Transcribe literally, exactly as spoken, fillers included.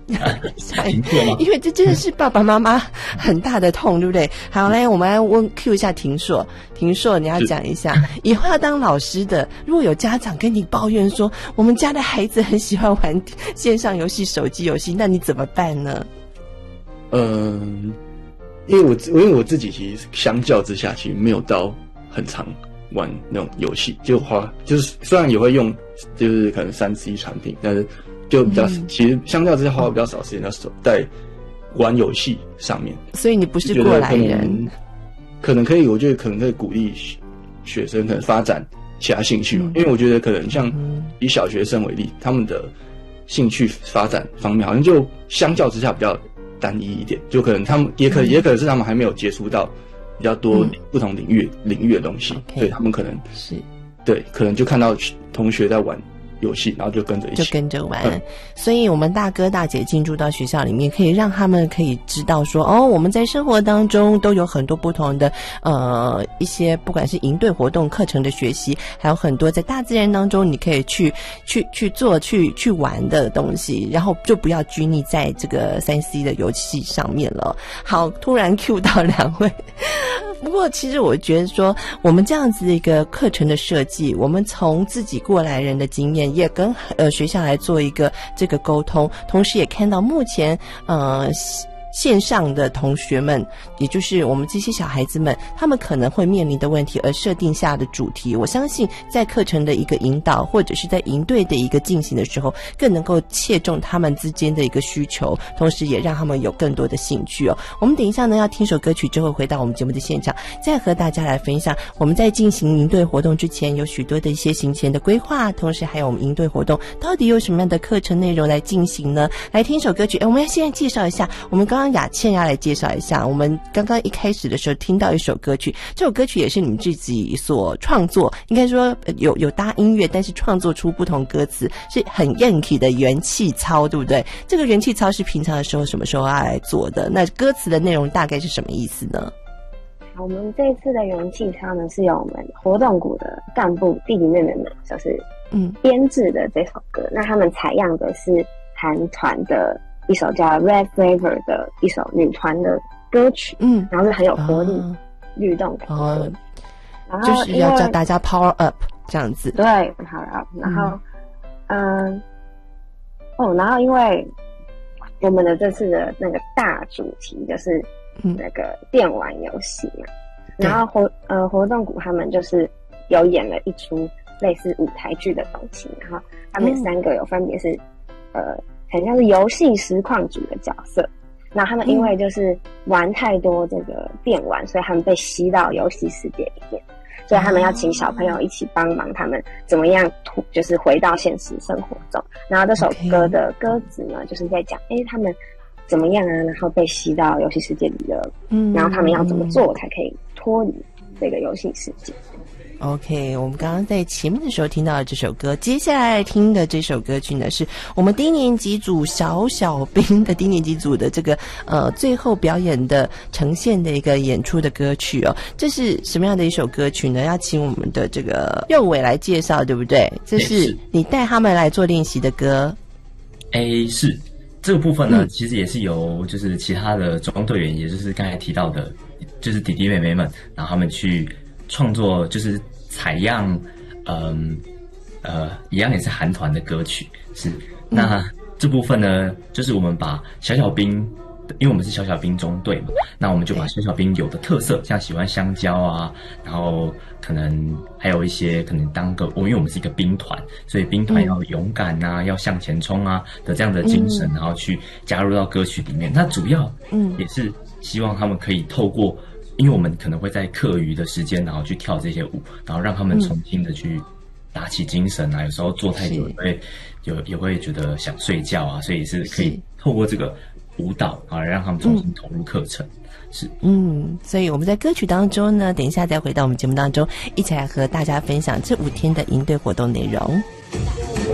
停课吗？ 因为这真的是爸爸妈妈很大的痛，对不对？好，来，我们来问 Q 一下庭硕，庭硕，你要讲一下，以后要当老师的，如果有家长跟你抱怨说，我们家的孩子很喜欢玩线上游戏、手机游戏，那你怎么办呢？ 嗯，因为我因为我自己其实相较之下，其实没有到很常玩那种游戏，就花就是虽然也会用，就是可能三 C 产品，但是就比较、嗯、其实相较之下花比较少时间在手在玩游戏上面。 所以你不是过来人， 可能可以，我觉得可能可以鼓励学生可能发展其他兴趣、嗯、因为我觉得可能像以小学生为例，他们的兴趣发展方面好像就相较之下比较单一一点，就可能他们也可能、嗯、也可能是他们还没有接触到比较多不同领域、嗯、领域的东西， okay, 所以他们可能是对，可能就看到同学在玩游戏，然后就跟着一起就跟着玩、嗯、所以我们大哥大姐进驻到学校里面，可以让他们可以知道说，哦，我们在生活当中都有很多不同的呃一些不管是营队活动课程的学习，还有很多在大自然当中你可以去去去做去去玩的东西，然后就不要拘泥在这个 三 C 的游戏上面了。好，突然 Q 到两位不过其实我觉得说我们这样子的一个课程的设计，我们从自己过来人的经验也跟呃学校来做一个这个沟通，同时也看到目前呃线上的同学们，也就是我们这些小孩子们，他们可能会面临的问题而设定下的主题，我相信在课程的一个引导或者是在营队的一个进行的时候，更能够切中他们之间的一个需求，同时也让他们有更多的兴趣哦。我们等一下呢要听首歌曲之后回到我们节目的现场，再和大家来分享我们在进行营队活动之前有许多的一些行前的规划，同时还有我们营队活动到底有什么样的课程内容来进行呢？来听首歌曲，我们要现在介绍一下，我们刚刚雅倩要来介绍一下，我们刚刚一开始的时候听到一首歌曲，这首歌曲也是你们自己所创作，应该说有有搭音乐，但是创作出不同歌词，是很 Yankee 的元气操，对不对？这个元气操是平常的时候什么时候要来做的？那歌词的内容大概是什么意思呢？ 我们这一次的元气操呢，是由我们活动股的干部弟弟妹妹们就是嗯编制的这首歌、嗯、那他们采样的是韩团的一首叫 Red Flavor 的一首女团的歌曲，嗯，然后是很有活力、哦、律动感的歌曲、哦、然后就是要叫大家 power up 这样子， 对 power up， 然后嗯、呃、哦，然后因为我们的这次的那个大主题就是那个电玩游戏嘛、嗯、然后活呃活动股他们就是有演了一出类似舞台剧的东西，然后他们三个有分别是、嗯、呃很像是游戏实况组的角色，那他们因为就是玩太多这个电玩、嗯、所以他们被吸到游戏世界里面，所以他们要请小朋友一起帮忙他们怎么样就是回到现实生活中，然后这首歌的歌词呢、okay. 就是在讲诶他们怎么样啊，然后被吸到游戏世界里了，嗯，然后他们要怎么做才可以脱离这个游戏世界。 OK， 我们刚刚在前面的时候听到了这首歌，接下来听的这首歌曲呢，是我们低年级组小小兵的低年级组的这个呃最后表演的呈现的一个演出的歌曲哦。这是什么样的一首歌曲呢？要请我们的这个佑伟来介绍，对不对？这是你带他们来做练习的歌。 A 是这个部分呢、嗯，其实也是由就是其他的中队员，也就是刚才提到的，就是弟弟妹妹们，然后他们去创作，就是采样，嗯呃，一样也是韩团的歌曲，是、嗯、那这部分呢，就是我们把小小兵，因为我们是小小兵中队嘛，那我们就把小小兵有的特色，像喜欢香蕉啊，然后可能还有一些可能当个，因为我们是一个兵团，所以兵团要勇敢啊，嗯、要向前冲啊的这样的精神、嗯，然后去加入到歌曲里面。那主要嗯也是希望他们可以透过。因为我们可能会在课余的时间，然后去跳这些舞，然后让他们重新的去打起精神啊。嗯、有时候做太久也会有也会觉得想睡觉啊，所以是可以透过这个舞蹈啊，让他们重新投入课程。嗯、是， 嗯，所以我们在歌曲当中呢，等一下再回到我们节目当中，一起来和大家分享这五天的营队活动内容。